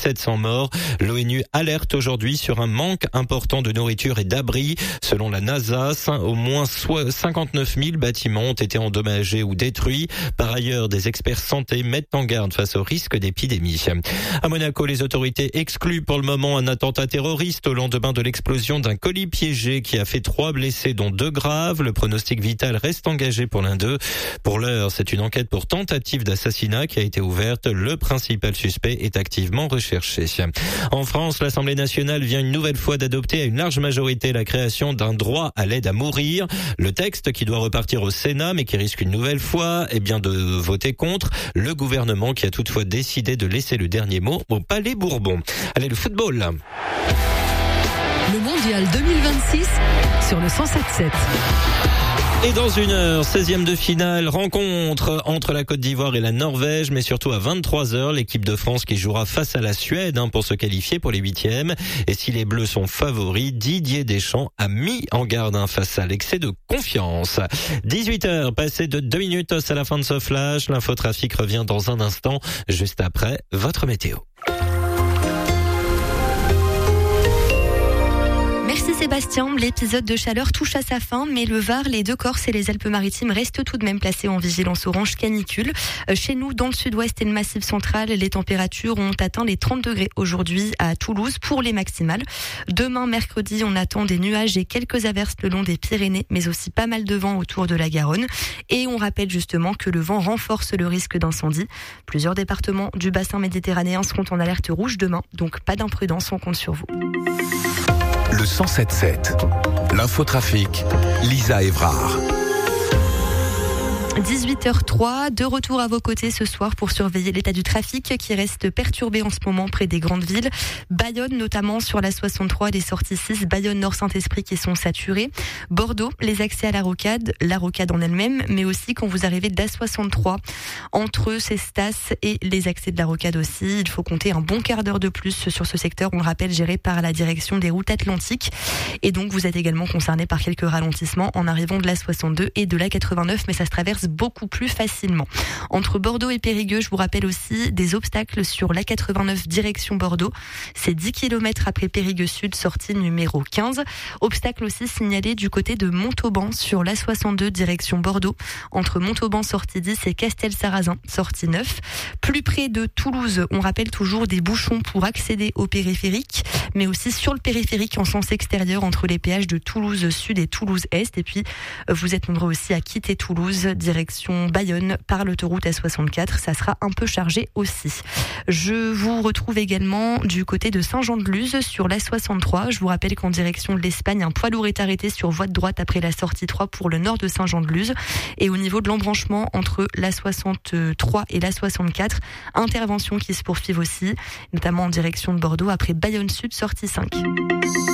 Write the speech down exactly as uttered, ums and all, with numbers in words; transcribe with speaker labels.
Speaker 1: sept cents morts. L'ONU alerte aujourd'hui sur un manque important de nourriture et d'abris. Selon la NASA, au moins cinquante-neuf mille bâtiments ont été endommagés ou détruits. Par ailleurs, des experts santé mettent en garde face au risque d'épidémie. À Monaco, les autorités excluent pour le moment un attentat terroriste au lendemain de l'explosion d'un colis piégé qui a fait trois blessés, dont deux graves. Le pronostic vital reste engagé pour l'un d'eux. Pour l'heure, c'est une enquête pour tentative d'assassinat qui a été ouverte. Le principal suspect est activement recherché. En France, l'Assemblée nationale vient une nouvelle fois d'adopter à une large majorité la création d'un droit à l'aide à mourir. Le texte qui doit repartir au Sénat, mais qui risque une nouvelle fois, eh bien, de voter contre. Le gouvernement qui a toutefois décidé de laisser le dernier mot au Palais Bourbon. Allez, le football.
Speaker 2: Le mondial deux mille vingt-six sur le cent sept sept.
Speaker 1: Et dans une heure, seizième de finale, rencontre entre la Côte d'Ivoire et la Norvège, mais surtout à vingt-trois heures, l'équipe de France qui jouera face à la Suède hein, pour se qualifier pour les huitièmes. Et si les Bleus sont favoris, Didier Deschamps a mis en garde hein, face à l'excès de confiance. dix-huit heures, passé de deux minutes, c'est la fin de ce flash. L'infotrafic revient dans un instant, juste après votre météo.
Speaker 3: Merci Sébastien, l'épisode de chaleur touche à sa fin, mais le Var, les Deux-Corses et les Alpes-Maritimes restent tout de même placés en vigilance orange canicule. Chez nous, dans le sud-ouest et le massif central, les températures ont atteint les trente degrés aujourd'hui à Toulouse pour les maximales. Demain, mercredi, on attend des nuages et quelques averses le long des Pyrénées, mais aussi pas mal de vent autour de la Garonne. Et on rappelle justement que le vent renforce le risque d'incendie. Plusieurs départements du bassin méditerranéen seront en alerte rouge demain, donc pas d'imprudence, on compte sur vous.
Speaker 4: Le cent sept sept, l'infotrafic, Lisa Evrard.
Speaker 3: dix-huit heures trois, de retour à vos côtés ce soir pour surveiller l'état du trafic qui reste perturbé en ce moment près des grandes villes. Bayonne notamment sur la soixante-trois, les sorties six, Bayonne Nord Saint-Esprit qui sont saturés. Bordeaux, les accès à la rocade, la rocade en elle-même, mais aussi quand vous arrivez de la soixante-trois, entre Cestas et les accès de la rocade aussi. Il faut compter un bon quart d'heure de plus sur ce secteur, on le rappelle, géré par la direction des routes atlantiques. Et donc vous êtes également concerné par quelques ralentissements en arrivant de la soixante-deux et de la quatre-vingt-neuf, mais ça se traverse beaucoup plus facilement. Entre Bordeaux et Périgueux, je vous rappelle aussi des obstacles sur l'A quatre-vingt-neuf direction Bordeaux. C'est dix kilomètres après Périgueux Sud, sortie numéro quinze. Obstacle aussi signalé du côté de Montauban sur l'A soixante-deux direction Bordeaux. Entre Montauban sortie dix et Castel-Sarrazin sortie neuf. Plus près de Toulouse, on rappelle toujours des bouchons pour accéder au périphérique, mais aussi sur le périphérique en sens extérieur entre les péages de Toulouse Sud et Toulouse Est. Et puis, vous êtes nombreux aussi à quitter Toulouse, direction Bayonne par l'autoroute A soixante-quatre. Ça sera un peu chargé aussi. Je vous retrouve également du côté de Saint-Jean-de-Luz sur l'A soixante-trois. Je vous rappelle qu'en direction de l'Espagne, un poids lourd est arrêté sur voie de droite après la sortie trois pour le nord de Saint-Jean-de-Luz. Et au niveau de l'embranchement entre l'A soixante-trois et l'A soixante-quatre, intervention qui se poursuivent aussi, notamment en direction de Bordeaux après Bayonne Sud, sortie cinq.